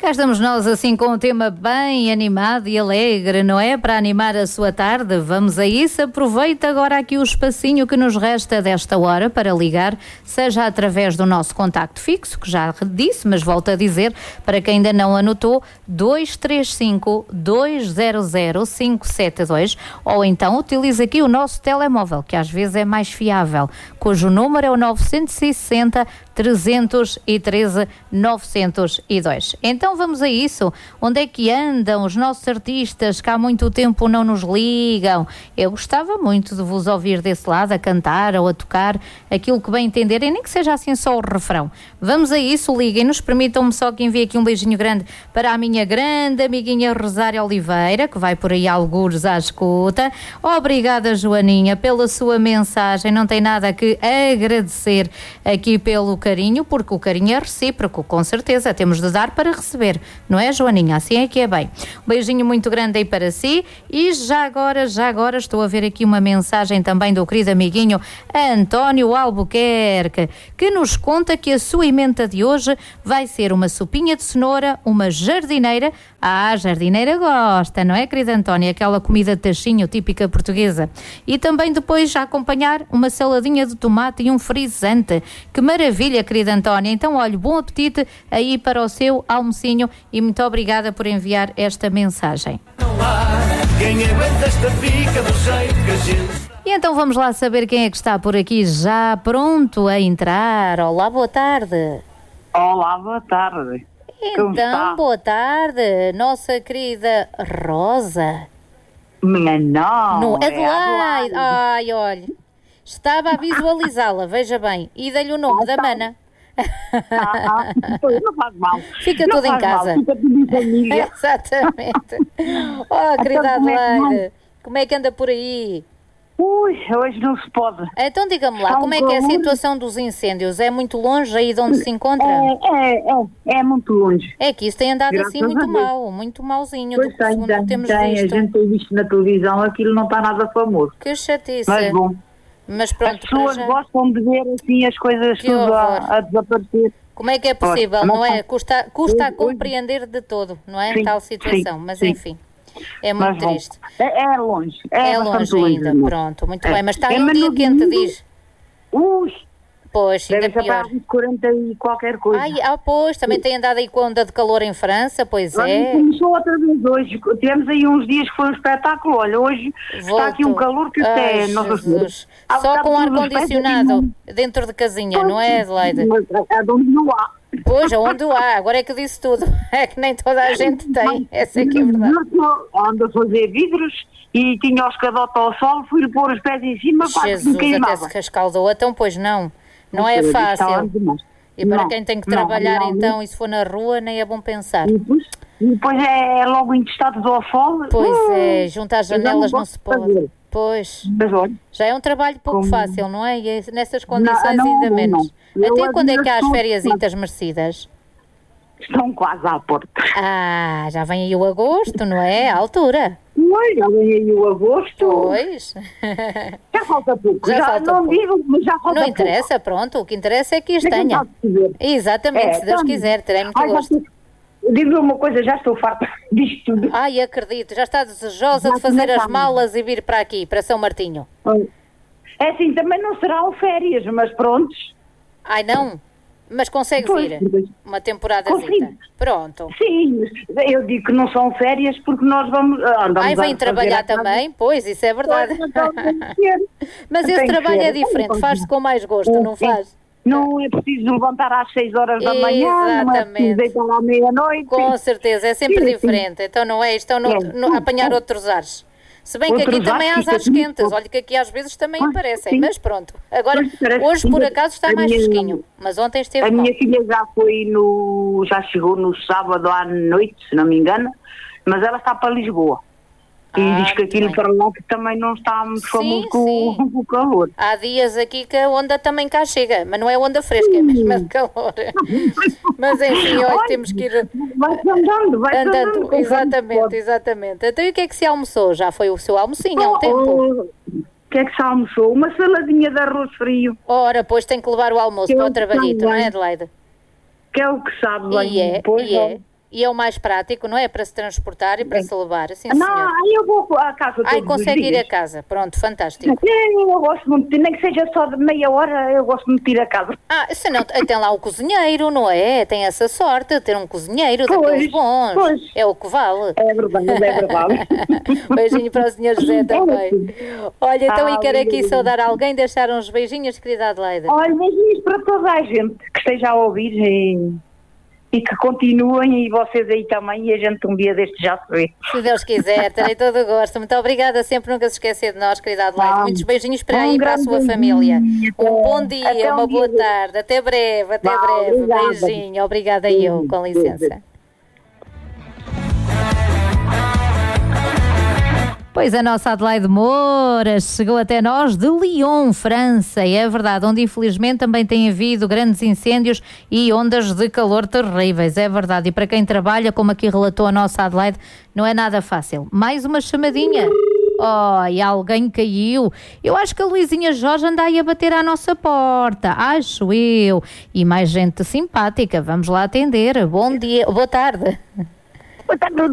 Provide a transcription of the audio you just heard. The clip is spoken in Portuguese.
cá estamos nós assim com um tema bem animado e alegre, não é? Para animar a sua tarde. Vamos a isso. Aproveita agora aqui o espacinho que nos resta desta hora para ligar, seja através do nosso contacto fixo, que já disse, mas volto a dizer, para quem ainda não anotou, 235-200-572, ou então utilize aqui o nosso telemóvel, que às vezes é mais fiável, cujo número é o 960 313 902. Então vamos a isso. Onde é que andam os nossos artistas que há muito tempo não nos ligam? Eu gostava muito de vos ouvir desse lado, a cantar ou a tocar aquilo que bem entenderem, nem que seja assim só o refrão. Vamos a isso, liguem-nos, permitam-me só que envie aqui um beijinho grande para a minha grande amiguinha Rosária Oliveira, que vai por aí algures à escuta. Obrigada, Joaninha, pela sua mensagem, não tem nada que agradecer aqui pelo carinho, porque o carinho é recíproco, com certeza, temos de dar para receber, não é, Joaninha? Assim é que é bem. Um beijinho muito grande aí para si. E já agora estou a ver aqui uma mensagem também do querido amiguinho António Albuquerque, que nos conta que a sua emenda de hoje vai ser uma sopinha de cenoura, uma jardineira. Ah, a jardineira gosta, não é, querida Antónia? Aquela comida de tachinho típica portuguesa. E também depois a acompanhar uma saladinha de tomate e um frisante. Que maravilha, querida Antónia. Então, olha, bom apetite aí para o seu almocinho e muito obrigada por enviar esta mensagem. E então vamos lá saber quem é que está por aqui já pronto a entrar. Olá, boa tarde. Olá, boa tarde. Então, boa tarde, nossa querida Rosa. Minha não, Adelaide. Ai, olha, estava a visualizá-la, veja bem, e dei-lhe o nome da mana. Não faz mal. Fica tudo em casa. Fica tudo em família. Exatamente. Oh, querida Adelaide, como é que anda por aí? Ui, hoje não se pode. Então diga-me lá, como é que é a situação dos incêndios? É muito longe aí de onde se encontra? É muito longe. É que isso tem andado Graças assim muito mal, muito malzinho do que segundo temos visto. A gente tem visto na televisão, aquilo não está nada famoso. Que chatice. Mas bom. Mas pronto, as pessoas gostam de ver assim as coisas tudo a desaparecer. Como é que é possível, não é? Custa a compreender de todo, não é? Sim, tal situação, sim, mas sim. enfim. É muito triste. É longe. É longe ainda, pronto, muito bem. Mas está aí um mas dia quente, diz. Pois, ainda deve pior. Deve 40 e qualquer coisa. Pois, também tem andado aí com a onda de calor em França, pois é. Começou outra vez hoje. Tivemos aí uns dias que foi um espetáculo. Olha, hoje está aqui um calor que até... Jesus. Só com ar-condicionado dentro de casinha, não é, Adelaide? É de onde não há. Pois, aonde há, agora é que disse tudo. É que nem toda a gente tem, essa é que é verdade. Ando a fazer vidros e tinha os cadotes ao sol, fui-lhe pôr os pés em cima, quase que me queimava. Até se cascaldou, então pois não é fácil. E para quem tem que trabalhar então, e se for na rua, nem é bom pensar. E depois é logo encostado ao sol. Pois é, junto às janelas não se pode. Pois, já é um trabalho pouco fácil, não é? E nessas condições ainda menos. Até quando é que há as fériasitas merecidas? Estão quase à porta. Já vem aí o agosto, não é? À altura. Já vem aí o agosto. Pois. Já falta pouco. Já falta não pouco. Digo, mas já falta não interessa, pouco. Pronto, o que interessa é que as tenha. Exatamente, se Deus quiser, terei muito gosto. Digo-lhe uma coisa, já estou farta disto tudo. Acredito, já está desejosa de fazer as malas e vir para aqui, para São Martinho. É assim, também não serão férias, mas prontos. Não? Mas consegue vir uma temporadazita? Pronto. Sim, eu digo que não são férias porque nós vamos... vem trabalhar também? Pois, isso é verdade. Mas esse trabalho é diferente, faz-se com mais gosto, não faz? Não é preciso levantar às 6 horas da manhã, não é preciso deitar à meia-noite. Com certeza, é sempre diferente. Então não é isto, apanhar outros ares. Se bem que aqui também há as ares quentes, olha que aqui às vezes também aparecem, mas pronto. Agora, hoje por acaso está mais fresquinho, mas ontem esteve A minha filha já chegou no sábado à noite, se não me engano, mas ela está para Lisboa. E diz que aquilo para lá que também não está muito famoso com o calor. Há dias aqui que a onda também cá chega, mas não é onda fresca, é mesmo de calor. Mas enfim, olha, temos que ir vai andando. Exatamente. Então e o que é que se almoçou? Já foi o seu almocinho há um tempo? O que é que se almoçou? Uma saladinha de arroz frio. Ora, pois tem que levar o almoço para o trabalhito, não é, Adelaide? Que é o que sabe bem. E é o mais prático, não é? Para se transportar e para se levar, assim, Não, senhor. aí eu vou à casa todos os Consegue ir dias. a casa. Pronto, fantástico. Eu gosto muito, nem que seja só de meia hora, eu gosto muito de ir a casa. Se não, tem lá o cozinheiro, não é? Tem essa sorte de ter um cozinheiro daqueles bons. Pois. É o que vale. É verdade, é verdade. Beijinho para o senhor José também. Olha, então, e quero aqui obrigada. saudar alguém, deixar uns beijinhos, querida Adelaide. Olha, beijinhos para toda a gente que esteja a ouvir e que continuem, e vocês aí também, e a gente um dia deste já se vê. Se Deus quiser, terei todo o gosto. Muito obrigada, sempre nunca se esquecer de nós, querida Adelaide. Muitos beijinhos para aí e para a sua família. Um bom dia, uma boa tarde. Até breve, até breve. Obrigada. Beijinho, obrigada eu, com licença. Pois a nossa Adelaide Moura chegou até nós de Lyon, França, e é verdade, onde infelizmente também tem havido grandes incêndios e ondas de calor terríveis, é verdade. E para quem trabalha, como aqui relatou a nossa Adelaide, não é nada fácil. Mais uma chamadinha. E alguém caiu. Eu acho que a Luizinha Jorge anda aí a bater à nossa porta, acho eu. E mais gente simpática, vamos lá atender. Bom dia, boa tarde. Boa tarde.